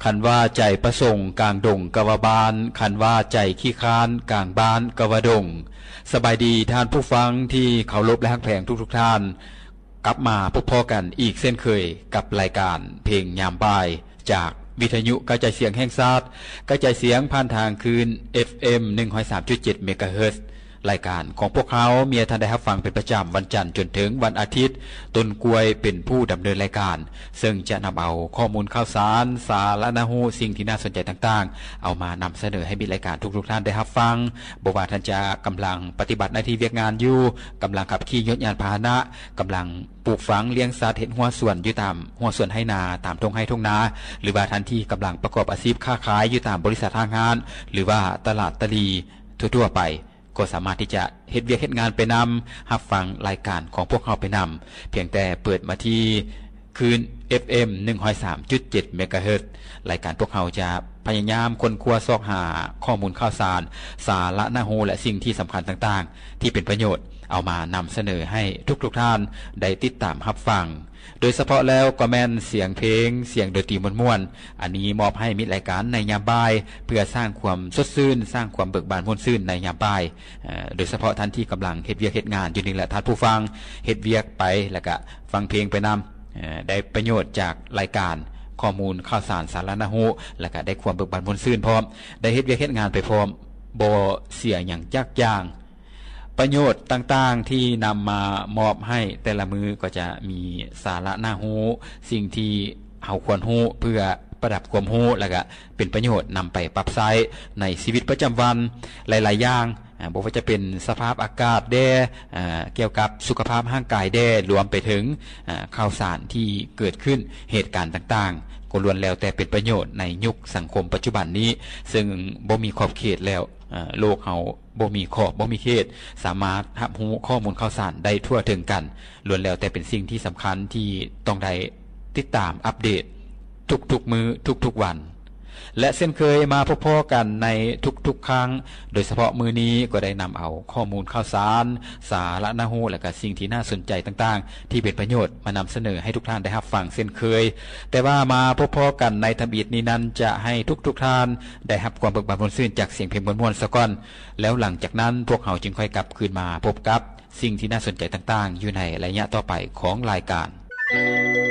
คันว่าใจประสงค์กลางดงกะวาบานคันว่าใจขี้ค้านกลางบ้านกะวาดงสบายดีท่านผู้ฟังที่เคารพและฮักแพงทุกท่านกลับมาพบพอกันอีกเช่นเคยกับรายการเพลงยามบ่ายจากวิทยุกระจายเสียงแห่งชาติกระจายเสียงผ่านทางคืน FM 103.7 เมกะเฮิรตซ์รายการของพวกเขามีท่านได้รับฟังเป็นประจำวันจันทร์จนถึงวันอาทิตย์ต้นกล้วยเป็นผู้ดำเนินรายการซึ่งจะนำเอาข้อมูลข่าวสารสาระน่ารู้สิ่งที่น่าสนใจต่างๆเอามานำเสนอให้มิตรรายการทุกๆท่านได้รับฟังบ่ว่าท่านจะกำลังปฏิบัติหน้าที่เวียกงานอยู่กำลังขับขี่ยนต์ยานพาหนะกำลังปลูกฝังเลี้ยงสัตว์เฮ็ดหัวสวนอยู่ตามหัวสวนไร่นาตามทุ่งไร่ทุ่งนาหรือว่าท่านที่กำลังประกอบอาชีพค้าขายอยู่ตามบริษัททางงานหรือว่าตลาดตลีทั่วๆไปก็สามารถที่จะเฮ็ดเวียกเฮ็ดงานไปนำรับฟังรายการของพวกเราไปนำเพียงแต่เปิดมาที่คืน FM 103.7 เมกะเฮิรตซ์รายการพวกเราจะพยายามค้นคว้าซอกหาข้อมูลข่าวสารสาระน่ารู้และสิ่งที่สำคัญต่างๆที่เป็นประโยชน์เอามานำเสนอให้ทุกท่านได้ติดตามรับฟังโดยเฉพาะแล้วก็แม่นเสียงเพลงเสียงดนตรีม่วนๆอันนี้มอบให้มิตรรายการในยามบ่ายเพื่อสร้างความสดชื่นสร้างความเบิกบานม่วนชื่นในยามบ่ายโดยเฉพาะท่านที่กำลังเฮ็ดเวียกเฮ็ดงานอยู่นี่แหละท่านผู้ฟังเฮ็ดเวียกไปแล้วก็ฟังเพลงไปนำได้ประโยชน์จากรายการข้อมูลข่าวสารสาระน่ารู้แล้วก็ได้ความเบิกบานม่วนชื่นพร้อมได้เฮ็ดเวียกเฮ็ดงานไปพร้อมบ่เสียหยังจักอย่างประโยชน์ต่างๆที่นำมามอบให้แต่ละมือก็จะมีสาระน่ารู้สิ่งที่เฮาควรรู้เพื่อประดับความรู้แล้วก็เป็นประโยชน์นำไปปรับใช้ในชีวิตประจำวันหลายๆอย่างบ่ว่าจะเป็นสภาพอากาศแด่เกี่ยวกับสุขภาพร่างกายแด่รวมไปถึงข่าวสารที่เกิดขึ้นเหตุการณ์ต่างๆก็ล้วนแล้วแต่เป็นประโยชน์ในยุคสังคมปัจจุบันนี้ซึ่งบ่มีขอบเขตแล้วโลกเฮาบ่มีขอบบ่มีเขตสามารถรับรู้ข้อมูลข่าวสารได้ทั่วถึงกันล้วนแล้วแต่เป็นสิ่งที่สำคัญที่ต้องได้ติดตามอัปเดตทุกๆมื้อทุกๆวันและเช่นเคยมาพบกันในทุกๆครั้งโดยเฉพาะมื้อนี้ก็ได้นำเอาข้อมูลข่าวสารสาระน่ารู้และก็สิ่งที่น่าสนใจต่างๆที่เป็นประโยชน์มานำเสนอให้ทุกท่านได้รับฟังเช่นเคยแต่ว่ามาพบกันในทำอิฐนี้นั้นจะให้ทุกท่านได้รับความเบิกบานม่วนชื่นจากเสียงเพลงม่วนๆซะก่อนแล้วหลังจากนั้นพวกเราจึงค่อยกลับคืนมาพบกับสิ่งที่น่าสนใจต่างๆอยู่ในระยะต่อไปของรายการ